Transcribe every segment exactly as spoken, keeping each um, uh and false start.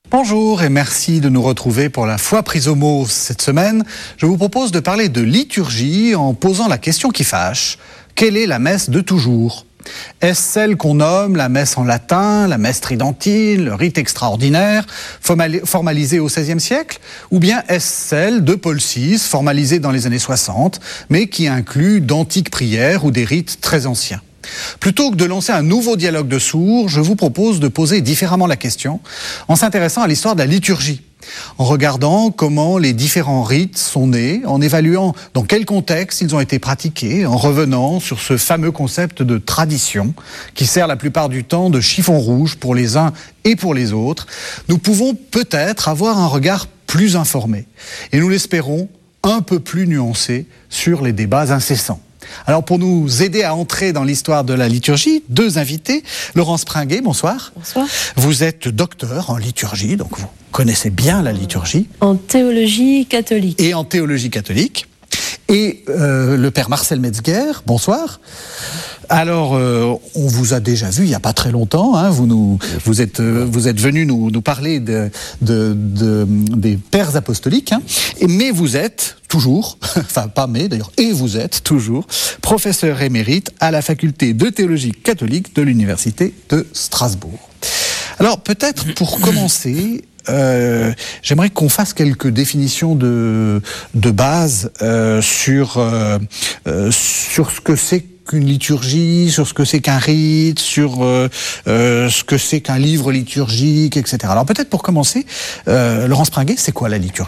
Bonjour et merci de nous retrouver pour la foi prise au mot cette semaine. Je vous propose de parler de liturgie en posant la question qui fâche. Quelle est la messe de toujours ? Est-ce celle qu'on nomme la messe en latin, la messe tridentine, le rite extraordinaire, formalisé au seizième siècle ? Ou bien est-ce celle de Paul six, formalisée dans les années soixante, mais qui inclut d'antiques prières ou des rites très anciens ? Plutôt que de lancer un nouveau dialogue de sourds, je vous propose de poser différemment la question en s'intéressant à l'histoire de la liturgie, en regardant comment les différents rites sont nés, en évaluant dans quel contexte ils ont été pratiqués, en revenant sur ce fameux concept de tradition qui sert la plupart du temps de chiffon rouge pour les uns et pour les autres. Nous pouvons peut-être avoir un regard plus informé et nous l'espérons un peu plus nuancé sur les débats incessants. Alors pour nous aider à entrer dans l'histoire de la liturgie, deux invités. Laurence Pringuet, bonsoir. Bonsoir. Vous êtes docteur en liturgie, donc vous connaissez bien la liturgie. En théologie catholique. Et en théologie catholique. Et euh, le père Marcel Metzger, bonsoir. Alors, euh, on vous a déjà vu il n'y a pas très longtemps. Hein, vous nous, vous êtes, euh, vous êtes venu nous, nous parler de, de, de, des pères apostoliques. Hein, et, mais vous êtes toujours, enfin pas mais d'ailleurs, et vous êtes toujours professeur émérite à la faculté de théologie catholique de l'université de Strasbourg. Alors peut-être pour commencer. Euh, j'aimerais qu'on fasse quelques définitions de, de base euh, sur, euh, euh, sur ce que c'est qu'une liturgie, sur ce que c'est qu'un rite, sur euh, euh, ce que c'est qu'un livre liturgique, et cetera. Alors peut-être pour commencer, euh, Laurence Pringuet, c'est quoi la liturgie ?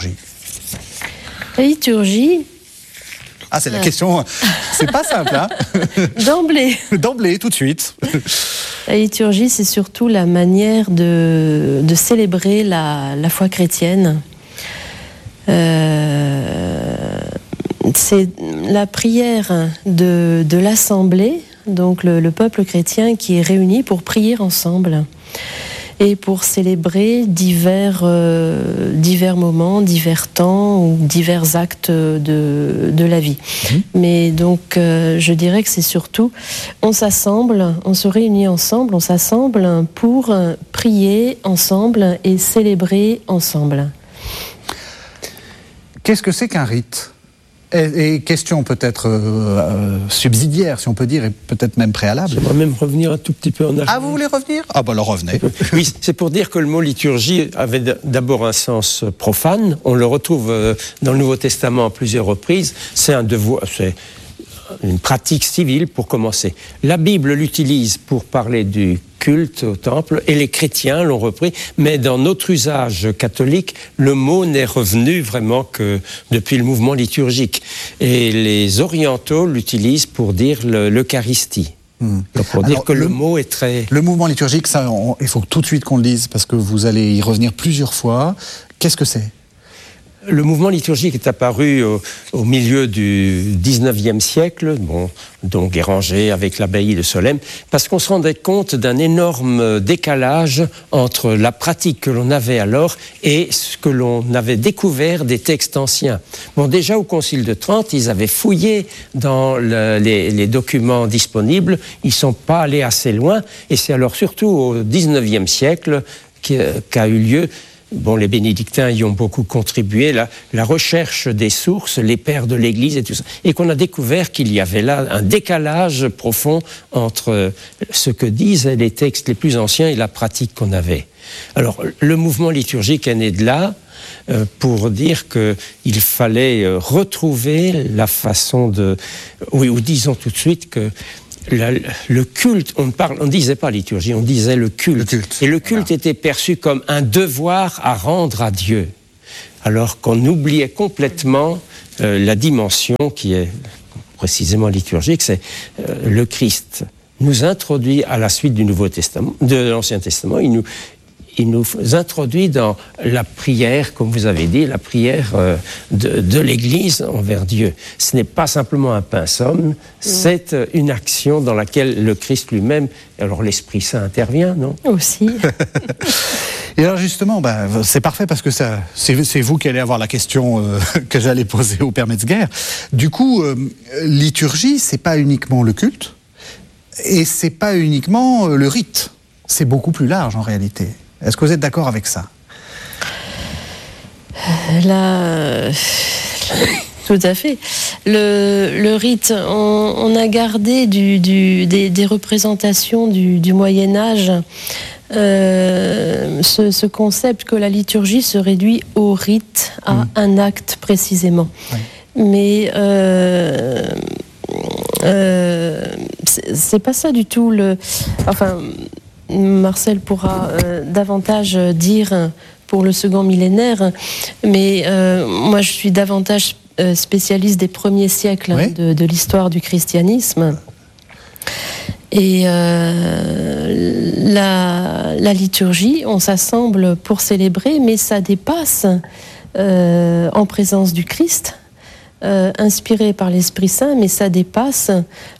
La liturgie... Ah, c'est la question, c'est pas simple, hein ? D'emblée. D'emblée, tout de suite. La liturgie, c'est surtout la manière de, de célébrer la, la foi chrétienne. Euh, c'est la prière de, de l'assemblée, donc le, le peuple chrétien qui est réuni pour prier ensemble et pour célébrer divers, euh, divers moments, divers temps ou divers actes de, de la vie. Mmh. Mais donc, euh, je dirais que c'est surtout, on s'assemble, on se réunit ensemble, on s'assemble pour prier ensemble et célébrer ensemble. Qu'est-ce que c'est qu'un rite ? Et, et question peut-être euh, subsidiaire, si on peut dire, et peut-être même préalable. J'aimerais même revenir un tout petit peu en arrière. Ah, vous voulez revenir ? Ah, bah alors revenez. Oui, c'est pour dire que le mot liturgie avait d'abord un sens profane. On le retrouve dans le Nouveau Testament à plusieurs reprises. C'est un devoir, c'est une pratique civile pour commencer. La Bible l'utilise pour parler du culte au temple, et les chrétiens l'ont repris, mais dans notre usage catholique, le mot n'est revenu vraiment que depuis le mouvement liturgique. Et les orientaux l'utilisent pour dire le, l'Eucharistie. Mmh. Donc pour Alors, dire que le, le mot est très... Le mouvement liturgique, ça, on, il faut tout de suite qu'on le dise, parce que vous allez y revenir plusieurs fois. Qu'est-ce que c'est ? Le mouvement liturgique est apparu au, au milieu du dix-neuvième siècle, bon, donc érangé avec l'abbaye de Solesmes, parce qu'on se rendait compte d'un énorme décalage entre la pratique que l'on avait alors et ce que l'on avait découvert des textes anciens. Bon, déjà au Concile de Trente, ils avaient fouillé dans le, les, les documents disponibles, ils ne sont pas allés assez loin, et c'est alors surtout au dix-neuvième siècle qu'a eu lieu. Bon, les bénédictins y ont beaucoup contribué, la, la recherche des sources, les pères de l'Église et tout ça, et qu'on a découvert qu'il y avait là un décalage profond entre ce que disent les textes les plus anciens et la pratique qu'on avait. Alors, le mouvement liturgique est né de là, euh, pour dire qu'il fallait euh, retrouver la façon de... Oui, ou disons tout de suite que La, le culte, on ne parle, on ne disait pas liturgie, on disait le culte. Le culte. Et le culte voilà. était perçu comme un devoir à rendre à Dieu, alors qu'on oubliait complètement euh, la dimension qui est précisément liturgique, c'est euh, le Christ nous introduit à la suite du Nouveau Testament, de l'Ancien Testament, il nous il nous introduit dans la prière, comme vous avez dit, la prière de, de l'Église envers Dieu. Ce n'est pas simplement un pinsomme, c'est une action dans laquelle le Christ lui-même, alors l'Esprit Saint intervient, non ? Aussi. Et alors justement, bah, c'est parfait parce que ça, c'est, c'est vous qui allez avoir la question euh, que j'allais poser au Père Metzger. Du coup, euh, liturgie, c'est pas uniquement le culte et c'est pas uniquement le rite. C'est beaucoup plus large en réalité. Est-ce que vous êtes d'accord avec ça ? La... Tout à fait. Le, le rite, on, on a gardé du, du, des, des représentations du, du Moyen-Âge euh, ce, ce concept que la liturgie se réduit au rite, à mmh. un acte précisément. Oui. Mais euh, euh, c'est, c'est pas ça du tout. Le, enfin, Marcel pourra euh, davantage dire pour le second millénaire, mais euh, moi je suis davantage spécialiste des premiers siècles oui. de, de l'histoire du christianisme. Et euh, la, la liturgie, on s'assemble pour célébrer, mais ça dépasse euh, en présence du Christ, euh, inspiré par l'Esprit Saint, mais ça dépasse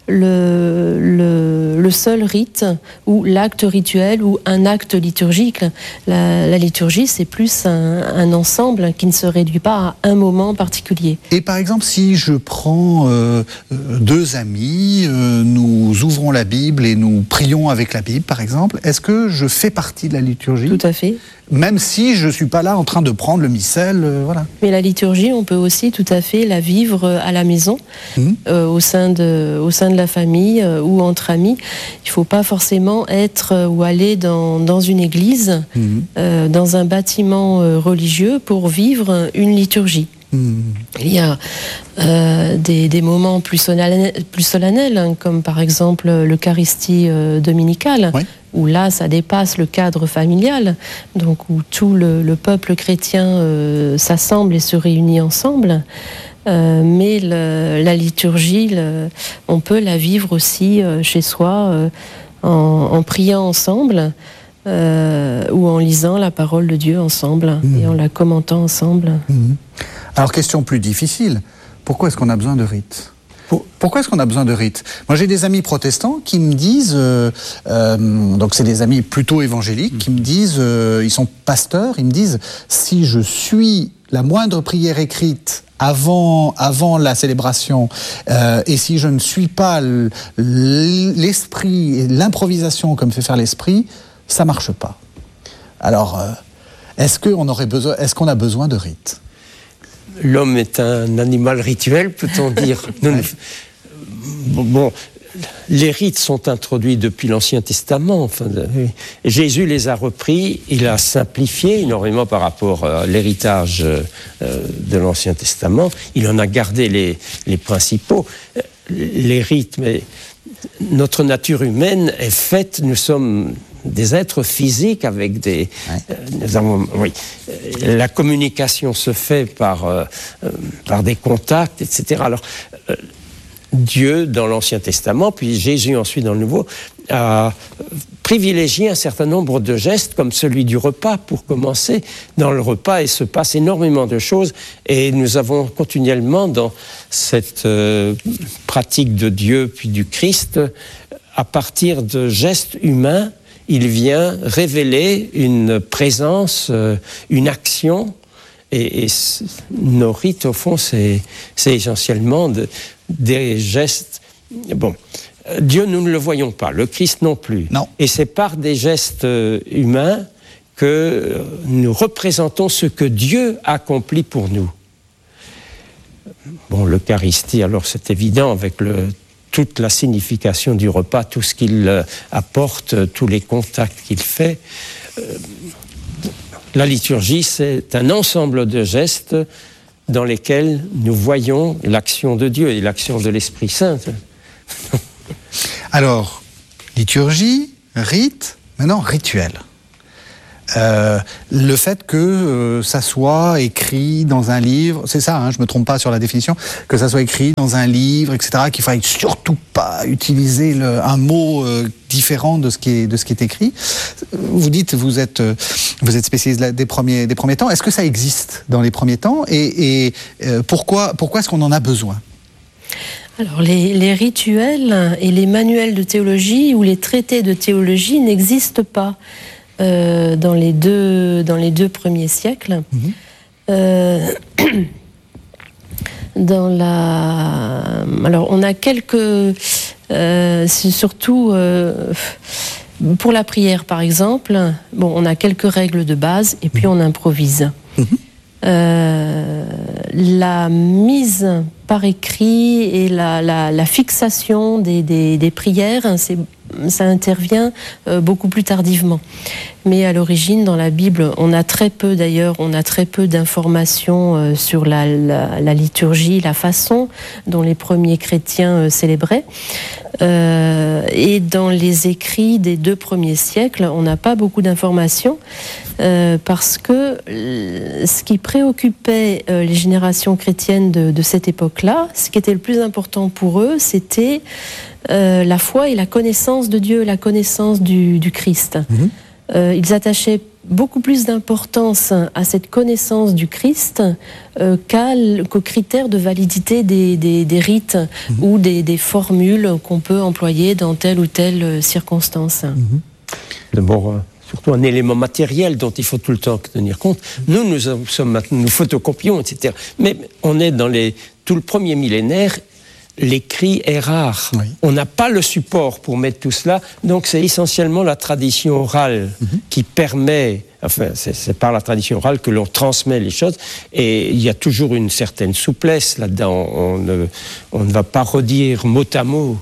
le, le, le seul rite ou l'acte rituel ou un acte liturgique. La, la liturgie, c'est plus un, un ensemble qui ne se réduit pas à un moment particulier. Et par exemple, si je prends euh, deux amis, euh, nous ouvrons la Bible et nous prions avec la Bible, par exemple, est-ce que je fais partie de la liturgie ? Tout à fait. Même si je ne suis pas là en train de prendre le missel, euh, voilà. Mais la liturgie, on peut aussi tout à fait la vivre à la maison, mmh. euh, au sein de, au sein de la famille euh, ou entre amis. Il ne faut pas forcément être euh, ou aller dans, dans une église, mmh. euh, dans un bâtiment euh, religieux pour vivre une liturgie. Mmh. Il y a euh, des, des moments plus solennels, plus solennels hein, comme par exemple l'Eucharistie euh, dominicale, oui. où là ça dépasse le cadre familial, donc où tout le, le peuple chrétien euh, s'assemble et se réunit ensemble. Euh, mais le, la liturgie, le, on peut la vivre aussi euh, chez soi euh, en, en priant ensemble euh, ou en lisant la parole de Dieu ensemble mmh. et en la commentant ensemble. Mmh. Alors, question plus difficile, pourquoi est-ce qu'on a besoin de rites ? Pourquoi est-ce qu'on a besoin de rites ? Moi, j'ai des amis protestants qui me disent, euh, euh, donc c'est des amis plutôt évangéliques, mmh. qui me disent, euh, ils sont pasteurs, ils me disent, si je suis la moindre prière écrite avant, avant la célébration, euh, et si je ne suis pas l'esprit et l'improvisation comme fait faire l'esprit, ça marche pas. Alors, euh, est-ce qu'on aurait besoin, est-ce qu'on a besoin de rites ? L'homme est un animal rituel, peut-on dire. Nous, ouais. bon, bon, les rites sont introduits depuis l'Ancien Testament. Enfin, Jésus les a repris, il a simplifié énormément par rapport à l'héritage de l'Ancien Testament. Il en a gardé les, les principaux. Les rites, mais notre nature humaine est faite, nous sommes des êtres physiques avec des... Ouais. Euh, nous avons, oui, la communication se fait par, euh, par des contacts, et cetera. Alors, euh, Dieu, dans l'Ancien Testament, puis Jésus ensuite dans le Nouveau, a privilégié un certain nombre de gestes, comme celui du repas, pour commencer. Dans le repas, il se passe énormément de choses, et nous avons continuellement, dans cette euh, pratique de Dieu, puis du Christ, à partir de gestes humains, il vient révéler une présence, euh, une action, et, et nos rites, au fond, c'est, c'est essentiellement de, des gestes. Bon, Dieu, nous ne le voyons pas, le Christ non plus. Non. Et c'est par des gestes humains que nous représentons ce que Dieu accomplit pour nous. Bon, l'Eucharistie, alors c'est évident avec le... toute la signification du repas, tout ce qu'il apporte, tous les contacts qu'il fait. La liturgie, c'est un ensemble de gestes dans lesquels nous voyons l'action de Dieu et l'action de l'Esprit Saint. Alors, liturgie, rite, maintenant rituel. Euh, le fait que euh, ça soit écrit dans un livre, c'est ça, hein, je me trompe pas sur la définition, que ça soit écrit dans un livre, et cetera, qu'il faille surtout pas utiliser le, un mot euh, différent de ce qui est de ce qui est écrit. Vous dites, vous êtes euh, vous êtes spécialiste des premiers des premiers temps. Est-ce que ça existe dans les premiers temps et, et euh, pourquoi pourquoi est-ce qu'on en a besoin ? Alors, les, les rituels et les manuels de théologie ou les traités de théologie n'existent pas. Euh, dans les deux dans les deux premiers siècles, mmh. euh, dans la alors on a quelques euh, c'est surtout euh, pour la prière par exemple, bon on a quelques règles de base et puis on improvise. Mmh. Euh, la mise par écrit et la, la, la fixation des, des, des prières, c'est, ça intervient euh, beaucoup plus tardivement. Mais à l'origine, dans la Bible, on a très peu, d'ailleurs, on a très peu d'informations euh, sur la, la, la liturgie, la façon dont les premiers chrétiens euh, célébraient. Euh, et dans les écrits des deux premiers siècles, on n'a pas beaucoup d'informations euh, parce que euh, ce qui préoccupait euh, les générations chrétiennes de, de cette époque-là, ce qui était le plus important pour eux, c'était euh, la foi et la connaissance de Dieu, la connaissance du, du Christ. Mmh. Euh, ils attachaient beaucoup plus d'importance à cette connaissance du Christ euh, qu'à, qu'aux critères de validité des, des, des rites mmh. ou des, des formules qu'on peut employer dans telle ou telle circonstance. Mmh. D'abord, euh, surtout un élément matériel dont il faut tout le temps tenir compte. Nous, nous, sommes, nous photocopions, et cetera. Mais on est dans les, tout le premier millénaire. L'écrit est rare. Oui. On n'a pas le support pour mettre tout cela, donc c'est essentiellement la tradition orale mm-hmm. qui permet, enfin c'est, c'est par la tradition orale que l'on transmet les choses, et il y a toujours une certaine souplesse là-dedans. On ne, on ne va pas redire mot à mot.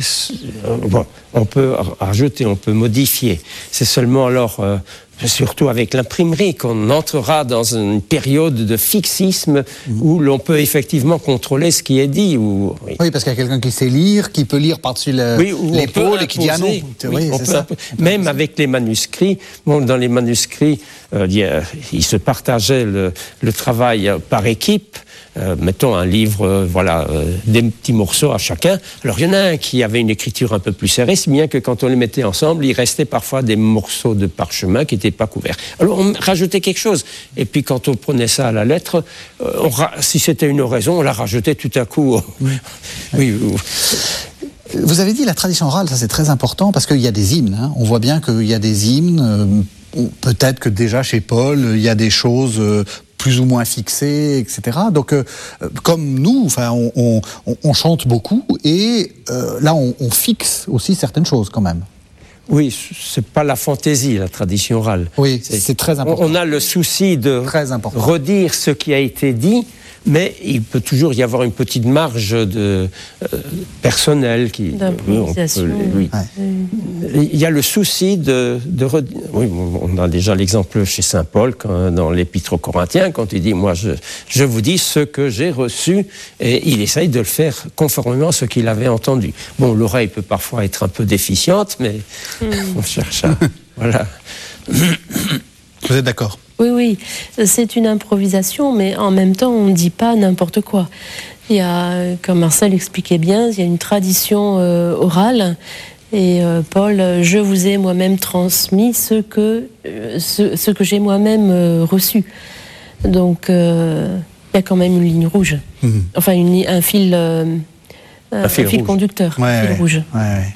Bon, on peut rajouter, on peut modifier. C'est seulement alors, euh, surtout avec l'imprimerie, qu'on entrera dans une période de fixisme mmh. où l'on peut effectivement contrôler ce qui est dit. Ou, oui. oui, parce qu'il y a quelqu'un qui sait lire, qui peut lire par-dessus le, oui, l'épaule et qui dit ah non. Oui, oui, c'est ça. Imposer. Même avec les manuscrits, bon, dans les manuscrits, euh, il, y a, il se partageait le, le travail par équipe. Euh, mettons un livre, euh, voilà, euh, des petits morceaux à chacun. Alors il y en a un qui avait une écriture un peu plus serrée, si bien que quand on les mettait ensemble, il restait parfois des morceaux de parchemin qui n'étaient pas couverts. Alors on rajoutait quelque chose, et puis quand on prenait ça à la lettre, euh, on ra- si c'était une oraison, on la rajoutait tout à coup. Oui. oui. oui. Vous avez dit la tradition orale, ça c'est très important, parce qu'il y a des hymnes. Hein. On voit bien qu'il y a des hymnes, euh, peut-être que déjà chez Paul, il y a des choses... Euh, plus ou moins fixé, et cetera. Donc, euh, comme nous, enfin, on, on, on chante beaucoup et euh, là, on, on fixe aussi certaines choses quand même. Oui, c'est pas la fantaisie, la tradition orale. Oui, c'est, c'est très important. On a le souci de redire ce qui a été dit, mais il peut toujours y avoir une petite marge de euh, personnelle qui. D'improvisation. Oui, oui. Ouais. Il y a le souci de, de redire. Oui, on a déjà l'exemple chez saint Paul quand, dans l'Épître aux Corinthiens, quand il dit moi je, je vous dis ce que j'ai reçu, et il essaye de le faire conformément à ce qu'il avait entendu. Bon, l'oreille peut parfois être un peu déficiente, mais mm. on cherche à voilà. Vous êtes d'accord? Oui, oui, c'est une improvisation, mais en même temps, on ne dit pas n'importe quoi. Il y a, comme Marcel expliquait bien, il y a une tradition euh, orale. Et euh, Paul, je vous ai moi-même transmis ce que, euh, ce, ce que j'ai moi-même euh, reçu. Donc, euh, il y a quand même une ligne rouge. Mmh. Enfin, une, un fil, euh, un, un fil, un fil conducteur, ouais, un fil ouais, rouge. Ouais, ouais.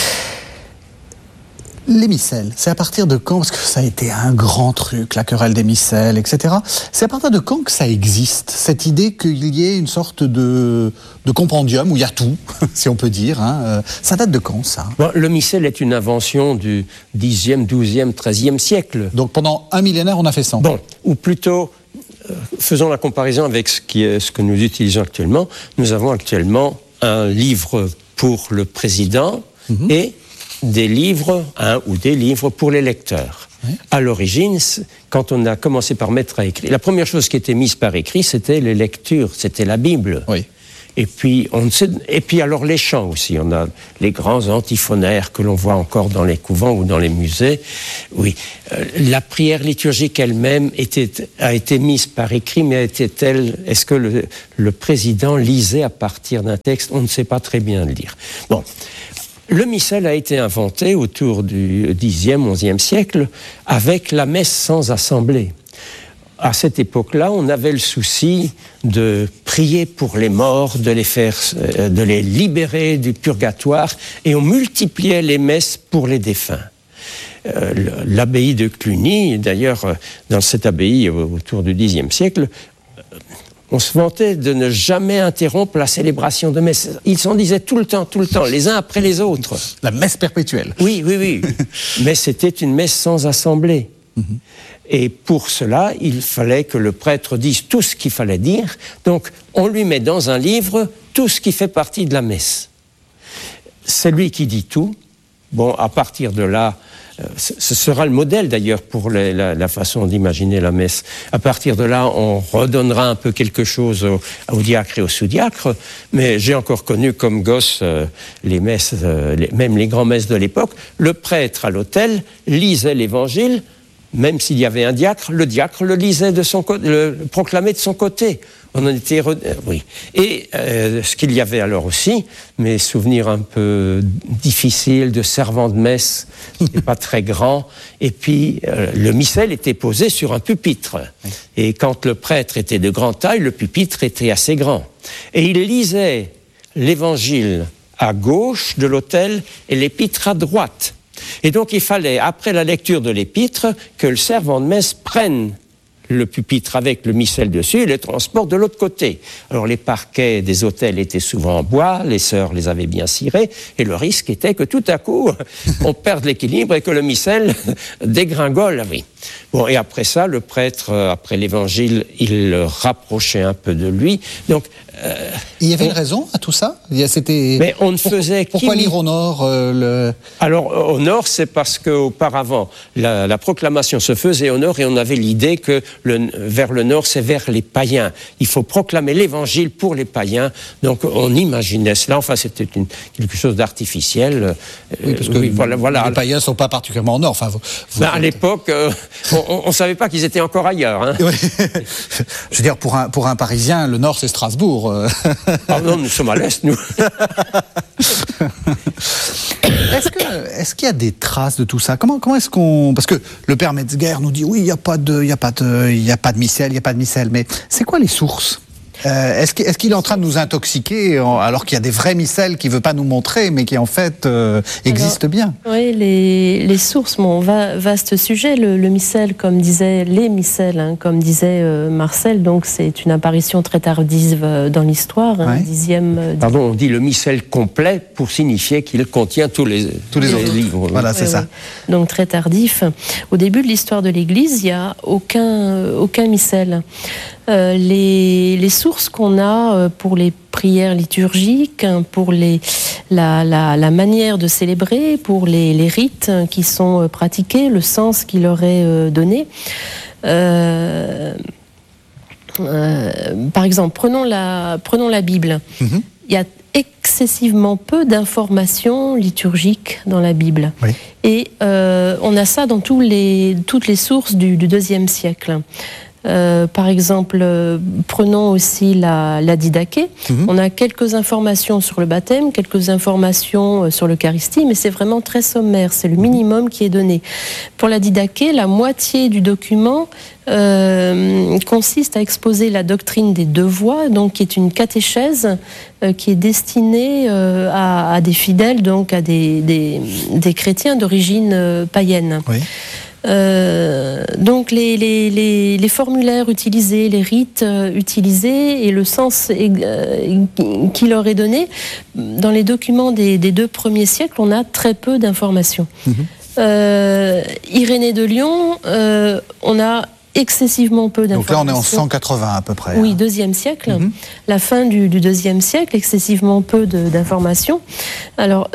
Les missels, c'est à partir de quand, parce que ça a été un grand truc, la querelle des missels, et cetera. C'est à partir de quand que ça existe, cette idée qu'il y ait une sorte de, de compendium où il y a tout, si on peut dire. Hein. Ça date de quand, ça? Bon, le missel est une invention du dixième, douzième, treizième siècle. Donc pendant un millénaire, on a fait ça. Bon, ou plutôt, euh, faisons la comparaison avec ce, qui est, ce que nous utilisons actuellement. Nous avons actuellement un livre pour le président mmh. et des livres, un ou des livres pour les lecteurs. Oui. À l'origine, quand on a commencé par mettre à écrit, la première chose qui était mise par écrit, c'était les lectures, c'était la Bible. Oui. Et puis, on sait, et puis alors les chants aussi. On a les grands antiphonaires que l'on voit encore dans les couvents ou dans les musées. Oui, euh, la prière liturgique elle-même était, a été mise par écrit, mais était-elle, est-ce que le, le président lisait à partir d'un texte? On ne sait pas très bien le dire. Bon. Le missel a été inventé autour du dixième, onzième siècle avec la messe sans assemblée. À cette époque-là, on avait le souci de prier pour les morts, de les faire, de les libérer du purgatoire, et on multipliait les messes pour les défunts. Euh, l'abbaye de Cluny, d'ailleurs, dans cette abbaye autour du dixième siècle, on se vantait de ne jamais interrompre la célébration de messe. Ils s'en disaient tout le temps, tout le temps, les uns après les autres. La messe perpétuelle. Oui, oui, oui. Mais c'était une messe sans assemblée. Mmh. Et pour cela, il fallait que le prêtre dise tout ce qu'il fallait dire. Donc, on lui met dans un livre tout ce qui fait partie de la messe. C'est lui qui dit tout. Bon, à partir de là, ce sera le modèle d'ailleurs pour les, la, la façon d'imaginer la messe. À partir de là, on redonnera un peu quelque chose au, au diacre et au sous-diacre, mais j'ai encore connu comme gosse euh, les messes, euh, les, même les grands-messes de l'époque. Le prêtre à l'autel lisait l'évangile, même s'il y avait un diacre, le diacre le lisait de son côté, le, le proclamait de son côté. On en était... Re... Oui. Et euh, ce qu'il y avait alors aussi, mes souvenirs un peu difficiles de servant de messe, c'était pas très grand, et puis euh, le missel était posé sur un pupitre. Et quand le prêtre était de grande taille, le pupitre était assez grand. Et il lisait l'évangile à gauche de l'autel et l'épître à droite. Et donc il fallait, après la lecture de l'épître, que le servant de messe prenne le pupitre avec le missel dessus et le transporte de l'autre côté. Alors les parquets des autels étaient souvent en bois, les sœurs les avaient bien cirés, et le risque était que tout à coup, on perde l'équilibre et que le missel dégringole. Oui. Bon, et après ça, le prêtre, après l'évangile, il le rapprochait un peu de lui. Donc, euh, il y avait on... une raison à tout ça? C'était... Mais on ne faisait Pourquoi lire au nord euh, le... Alors, au nord, c'est parce qu'auparavant, la, la proclamation se faisait au nord et on avait l'idée que le, vers le nord, c'est vers les païens. Il faut proclamer l'évangile pour les païens. Donc, on imaginait cela. Enfin, c'était une, quelque chose d'artificiel. Oui, parce que oui, voilà, voilà. Les païens ne sont pas particulièrement au nord. Enfin, vous, vous ben, à l'époque, euh, on ne savait pas qu'ils étaient encore ailleurs. Hein. Oui. Je veux dire, pour un, pour un Parisien, le nord, c'est Strasbourg. Ah non, nous sommes à l'est, nous. Est-ce que, est-ce qu'il y a des traces de tout ça? Comment, comment est-ce qu'on... Parce que le père Metzger nous dit, oui, il n'y a pas de, il y a pas de, il y a pas de missel, il n'y a pas de missel. Mais c'est quoi les sources? Euh, est-ce, qu'il, est-ce qu'il est en train de nous intoxiquer en, alors qu'il y a des vrais missels qu'il ne veut pas nous montrer, mais qui en fait euh, existent bien? Oui, les, les sources, bon, va, vaste sujet. Le, le missel, comme disait les missels, hein, comme disait euh, Marcel, donc c'est une apparition très tardive euh, dans l'histoire, hein, ouais. dixième. Euh, Pardon, on dit le missel complet pour signifier qu'il contient tous les, tous les, les livres. Voilà, c'est oui, ça. Oui. Donc très tardif. Au début de l'histoire de l'Église, il n'y a aucun, aucun missel. Euh, les, les sources qu'on a pour les prières liturgiques, pour les, la, la, la manière de célébrer, pour les, les rites qui sont pratiqués, le sens qui leur est donné. Euh, euh, par exemple, prenons la, prenons la Bible. Mm-hmm. Il y a excessivement peu d'informations liturgiques dans la Bible. Oui. Et euh, on a ça dans tous les, toutes les sources du, du deuxième siècle. Euh, par exemple, euh, prenons aussi la, la Didaché. Mmh. On a quelques informations sur le baptême, quelques informations euh, sur l'Eucharistie, mais c'est vraiment très sommaire, c'est le minimum qui est donné. Pour la Didaché, la moitié du document euh, consiste à exposer la doctrine des deux voies, donc qui est une catéchèse euh, qui est destinée euh, à, à des fidèles, donc à des, des, des chrétiens d'origine euh, païenne. Oui. Euh, donc les, les, les, les formulaires utilisés, les rites euh, utilisés et le sens euh, qui leur est donné, dans les documents des, des deux premiers siècles, on a très peu d'informations. Mmh. Euh, Irénée de Lyon, euh, on a excessivement peu d'informations. Donc là, on est en cent quatre-vingts à peu près. Oui, hein. deuxième siècle. Mm-hmm. La fin du, du deuxième siècle, excessivement peu de, d'informations. Alors,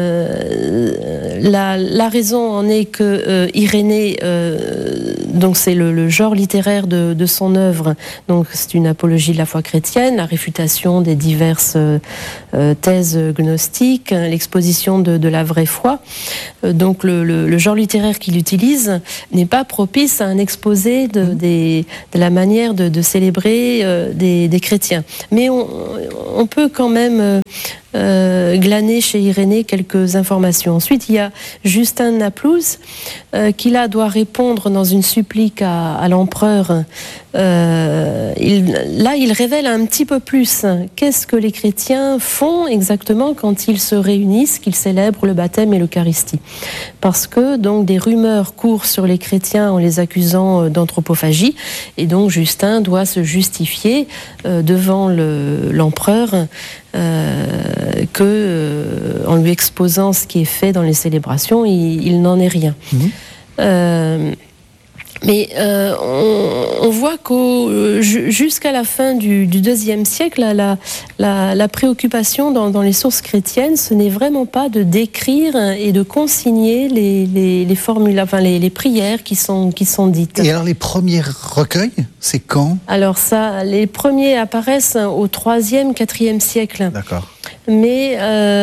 euh, la, la raison en est que euh, Irénée, euh, donc c'est le, le genre littéraire de, de son œuvre. Donc, c'est une apologie de la foi chrétienne, la réfutation des diverses euh, thèses gnostiques, l'exposition de, de la vraie foi. Euh, donc, le, le, le genre littéraire qu'il utilise n'est pas propice à un exposé De, des, de la manière de, de célébrer euh, des, des chrétiens. Mais on, on peut quand même euh, euh, glaner chez Irénée quelques informations. Ensuite, il y a Justin Naplouse euh, qui là doit répondre dans une supplique à, à l'empereur. Euh, il, là, il révèle un petit peu plus qu'est-ce que les chrétiens font exactement quand ils se réunissent, qu'ils célèbrent le baptême et l'Eucharistie. Parce que donc des rumeurs courent sur les chrétiens en les accusant d'anthropophagie, et donc Justin doit se justifier euh, devant le, l'empereur euh, que, euh, en lui exposant ce qui est fait dans les célébrations, il, il n'en est rien. Mmh. Euh, Mais euh, on, on voit qu'au, jusqu'à la fin du, du deuxième siècle, la, la, la préoccupation dans, dans les sources chrétiennes, ce n'est vraiment pas de décrire et de consigner les, les, les formules, enfin les, les prières qui sont, qui sont dites. Et alors les premiers recueils, c'est quand ? Alors ça, les premiers apparaissent au troisième, quatrième siècle. D'accord. Mais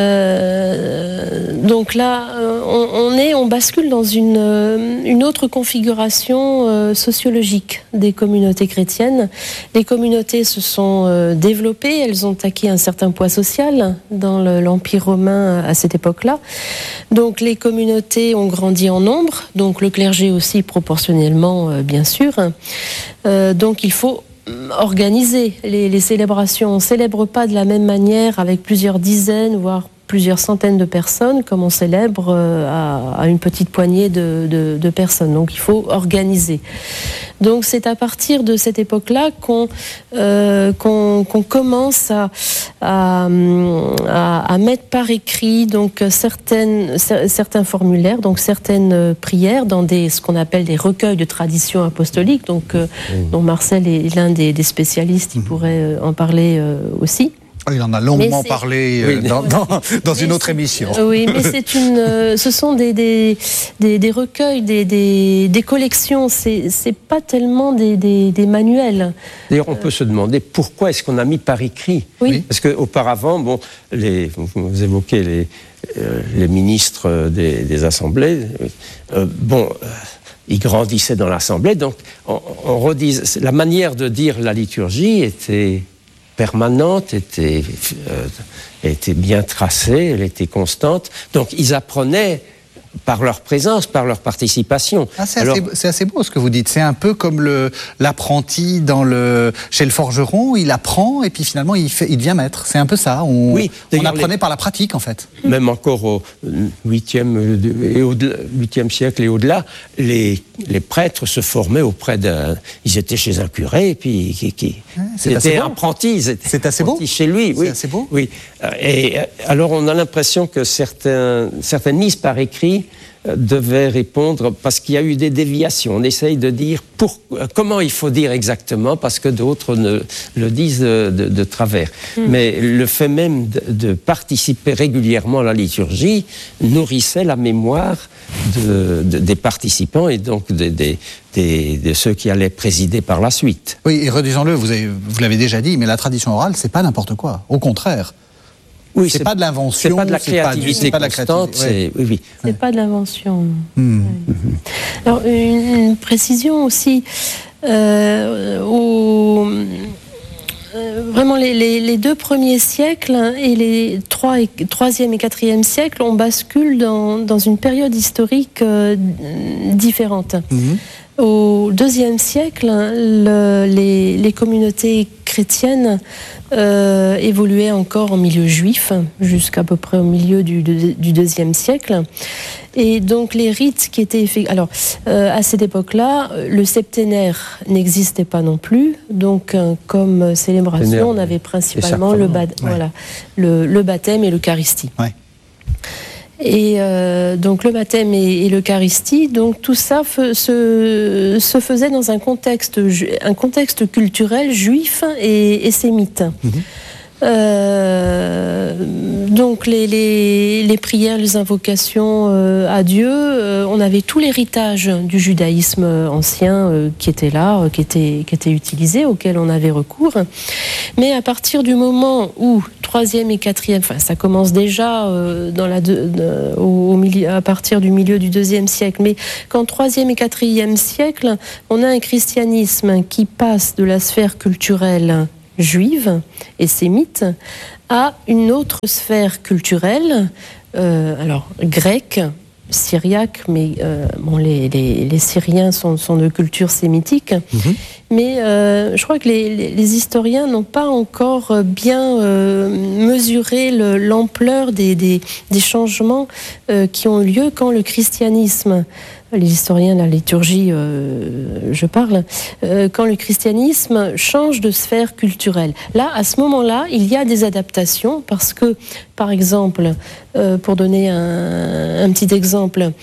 euh, donc là, on, on est, on bascule dans une, une autre configuration euh, sociologique des communautés chrétiennes. Les communautés se sont euh, développées, elles ont acquis un certain poids social dans le, l'Empire romain à cette époque-là. Donc les communautés ont grandi en nombre, donc le clergé aussi proportionnellement, euh, bien sûr. Euh, donc il faut organiser les, les célébrations. On ne célèbre pas de la même manière avec plusieurs dizaines, voire plusieurs centaines de personnes, comme on célèbre à, à une petite poignée de, de, de personnes. Donc il faut organiser. Donc c'est à partir de cette époque-là qu'on, euh, qu'on, qu'on commence à, à, à, à mettre par écrit donc certaines, certains formulaires, donc certaines prières dans des, ce qu'on appelle des recueils de tradition apostolique, donc, euh, mmh. dont Marcel est l'un des, des spécialistes, il mmh. pourrait en parler euh, aussi. Il en a longuement parlé euh, oui, dans, dans, dans une autre émission. Oui, mais c'est une, euh, ce sont des, des, des, des recueils, des, des, des collections. C'est, c'est pas tellement des, des, des manuels. D'ailleurs, on peut euh... se demander pourquoi est-ce qu'on a mis par écrit. Oui. Parce qu'auparavant, bon, les, vous évoquez les, euh, les ministres des, des assemblées. Euh, bon. Euh, Ils grandissaient dans l'assemblée, donc on, on redise, la manière de dire la liturgie était permanente, était, euh, était bien tracée, elle était constante. Donc ils apprenaient par leur présence, par leur participation. Ah, c'est, Alors, assez, c'est assez beau ce que vous dites. C'est un peu comme le, l'apprenti dans le, chez le forgeron, il apprend et puis finalement il, fait, il devient maître. C'est un peu ça. On, oui, on apprenait les, par la pratique en fait. Même encore au huitième et au-delà, huitième siècle et au-delà, les, les prêtres se formaient auprès d'un... Ils étaient chez un curé et puis qui, qui ouais, c'est étaient apprentis. Ils étaient c'est assez apprentis beau. Chez lui. C'est oui, assez beau. Oui. Et alors on a l'impression que certains, certaines mises par écrit devait répondre, parce qu'il y a eu des déviations. On essaye de dire pour, comment il faut dire exactement, parce que d'autres ne, le disent de, de, de travers. Mmh. Mais le fait même de, de participer régulièrement à la liturgie nourrissait la mémoire de, de, des participants et donc de, de, de, de ceux qui allaient présider par la suite. Oui, et redisons-le, vous, avez, vous l'avez déjà dit, mais la tradition orale, c'est pas n'importe quoi. Au contraire. Oui, c'est, c'est pas de l'invention, c'est pas de la créativité c'est pas, du, c'est pas constante, de la créativité, c'est, oui, oui. c'est ouais. pas de l'invention. Mmh. Ouais. Alors une, une précision aussi, euh, au, euh, vraiment les, les, les deux premiers siècles et les trois et, troisième et quatrième siècle, on bascule dans, dans une période historique euh, différente. Mmh. Au deuxième siècle, le, les, les communautés chrétiennes euh, évoluaient encore en milieu juif, jusqu'à peu près au milieu du, du, du deuxième siècle. Et donc les rites qui étaient effectués... Alors, euh, à cette époque-là, le septénaire n'existait pas non plus. Donc, euh, comme célébration, on avait principalement le, ba- ouais. voilà, le, le baptême et l'eucharistie. Ouais. Et euh, donc le baptême et, et l'eucharistie, donc tout ça fe, se, se faisait dans un contexte, un contexte culturel juif et, et sémite. Mmh. Euh, donc les, les, les prières, les invocations euh, à Dieu, euh, on avait tout l'héritage du judaïsme ancien euh, qui était là, euh, qui était, qui était utilisé, auquel on avait recours. Mais à partir du moment où troisième et quatrième, enfin ça commence déjà euh, dans la de, de, au, au milieu, à partir du milieu du deuxième siècle, mais qu'en troisième et quatrième siècle, on a un christianisme qui passe de la sphère culturelle juive et sémite à une autre sphère culturelle, euh, alors grecque, syriaque, mais euh, bon, les, les, les Syriens sont, sont de culture sémitique, mmh. mais euh, je crois que les, les, les historiens n'ont pas encore bien euh, mesuré le, l'ampleur des, des, des changements euh, qui ont eu lieu quand le christianisme, les historiens de la liturgie, euh, je parle, euh, quand le christianisme change de sphère culturelle. Là, à ce moment-là, il y a des adaptations parce que, par exemple, euh, pour donner un, un petit exemple,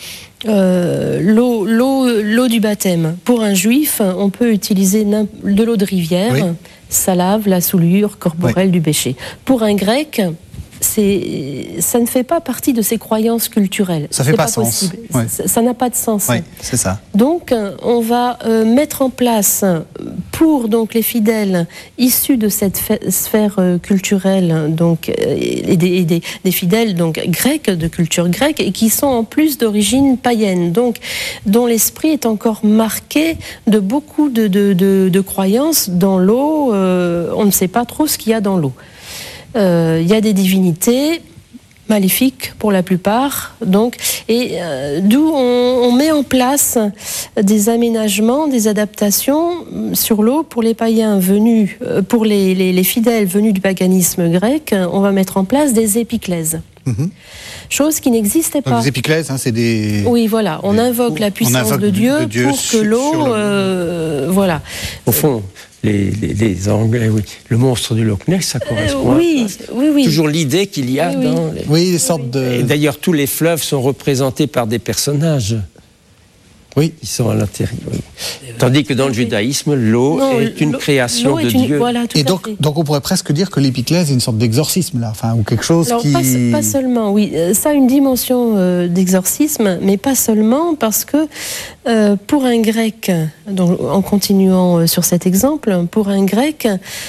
euh, l'eau, l'eau, l'eau du baptême. Pour un juif, on peut utiliser de l'eau de rivière, oui. Ça lave la souillure corporelle oui. du péché. Pour un grec, c'est, ça ne fait pas partie de ses croyances culturelles. Ça ne fait pas, pas sens. Oui. Ça, ça n'a pas de sens. Oui, c'est ça. Donc, on va euh, mettre en place pour donc les fidèles issus de cette f- sphère euh, culturelle, donc euh, et, des, et des, des fidèles donc grecs de culture grecque et qui sont en plus d'origine païenne, donc dont l'esprit est encore marqué de beaucoup de, de, de, de croyances dans l'eau. Euh, on ne sait pas trop ce qu'il y a dans l'eau. Il euh, y a des divinités maléfiques pour la plupart, donc, et euh, d'où on, on met en place des aménagements, des adaptations sur l'eau pour les païens venus, pour les, les, les fidèles venus du paganisme grec. On va mettre en place des épiclèses. Mmh. Chose qui n'existait pas. Donc, les épiclèses, hein, c'est des... Oui, voilà, on des... invoque la puissance invoque de, Dieu de Dieu pour que l'eau... Euh, voilà. Au fond, les, les, les Anglais, oui, le monstre du Loch Ness, ça correspond euh, oui, à... oui, oui. Toujours l'idée qu'il y a oui, dans... Oui, les... oui des sortes de... Et d'ailleurs, tous les fleuves sont représentés par des personnages. Oui. Ils sont à l'intérieur. Oui. Tandis que dans le judaïsme, l'eau non, est une création de une... Dieu. Voilà, et donc, donc, on pourrait presque dire que l'épiclèse est une sorte d'exorcisme, là, enfin, ou quelque chose Alors, qui... Pas, pas seulement, oui. Ça a une dimension euh, d'exorcisme, mais pas seulement, parce que euh, pour un grec, donc, en continuant euh, sur cet exemple, pour un grec,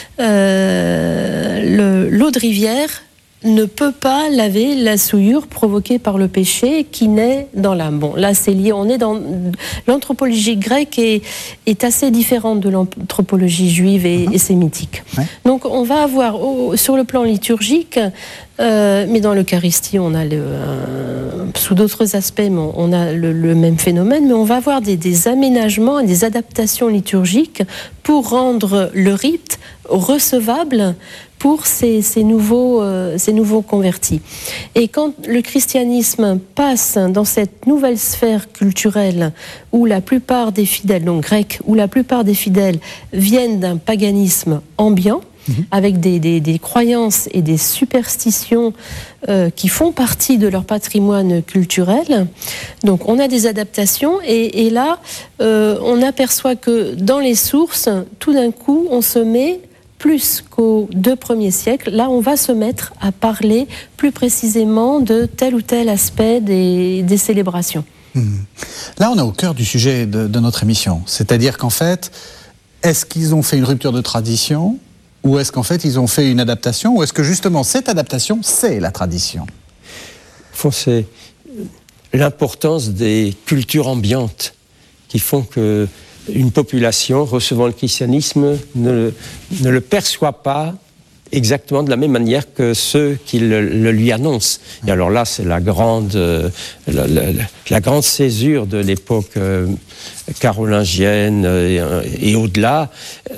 euh, le, l'eau de rivière ne peut pas laver la souillure provoquée par le péché qui naît dans l'âme. Bon, là, c'est lié. On est dans l'anthropologie grecque est, est assez différente de l'anthropologie juive et, mmh. et sémitique. Ouais. Donc, on va avoir oh, sur le plan liturgique, euh, mais dans l'Eucharistie, on a le, euh, sous d'autres aspects, on a le, le même phénomène, mais on va avoir des, des aménagements et des adaptations liturgiques pour rendre le rite recevable pour ces, ces, nouveaux, euh, ces nouveaux convertis. Et quand le christianisme passe dans cette nouvelle sphère culturelle où la plupart des fidèles, donc grecs, où la plupart des fidèles viennent d'un paganisme ambiant, mmh. avec des, des, des croyances et des superstitions euh, qui font partie de leur patrimoine culturel, donc on a des adaptations et, et là, euh, on aperçoit que dans les sources, tout d'un coup, on se met plus qu'aux deux premiers siècles, là on va se mettre à parler plus précisément de tel ou tel aspect des, des célébrations. Mmh. Là on est au cœur du sujet de, de notre émission, c'est-à-dire qu'en fait, est-ce qu'ils ont fait une rupture de tradition ou est-ce qu'en fait ils ont fait une adaptation ou est-ce que justement cette adaptation c'est la tradition ? Faut, c'est l'importance des cultures ambiantes qui font que une population recevant le christianisme ne, ne le perçoit pas exactement de la même manière que ceux qui le, le lui annoncent. Et alors là, c'est la grande, euh, la, la, la grande césure de l'époque euh, carolingienne euh, et, et au-delà.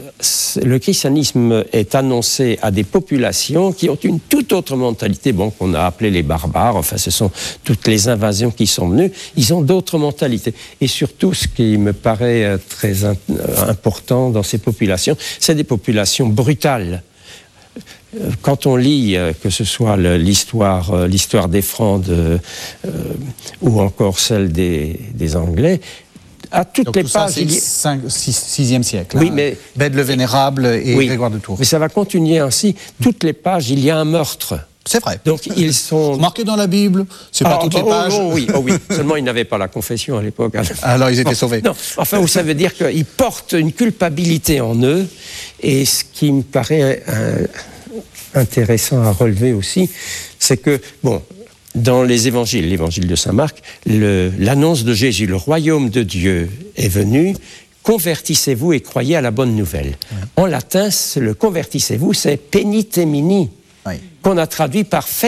Le christianisme est annoncé à des populations qui ont une toute autre mentalité, bon, qu'on a appelé les barbares, enfin ce sont toutes les invasions qui sont venues, ils ont d'autres mentalités. Et surtout, ce qui me paraît très in- important dans ces populations, c'est des populations brutales. Quand on lit, euh, que ce soit le, l'histoire, euh, l'histoire des Francs de, euh, ou encore celle des, des Anglais, à toutes donc les tout pages... ça, c'est le cinq, six, sixième siècle. Oui, hein. mais... Bède le Vénérable et oui, Grégoire de Tours. Mais ça va continuer ainsi. Toutes les pages, il y a un meurtre. C'est vrai. Donc ils sont... Marqués dans la Bible, c'est pas ah, toutes bah, les pages. Oh, oh, oui, oh, oui. Seulement, ils n'avaient pas la confession à l'époque. Alors ils étaient bon, sauvés. Non, enfin, ça veut dire qu'ils portent une culpabilité en eux. Et ce qui me paraît euh, intéressant à relever aussi, c'est que, bon, dans les évangiles, l'évangile de saint Marc, le, l'annonce de Jésus, le royaume de Dieu est venu, convertissez-vous et croyez à la bonne nouvelle. Oui. En latin, le convertissez-vous, c'est penitemini, oui. qu'on a traduit par